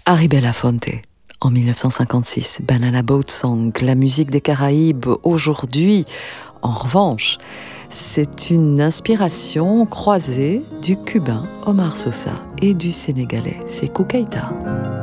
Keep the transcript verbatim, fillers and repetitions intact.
Harry Belafonte, en mille neuf cent cinquante-six, Banana Boat Song, la musique des Caraïbes aujourd'hui, en revanche, c'est une inspiration croisée du cubain Omar Sosa et du sénégalais Sékou Keïta.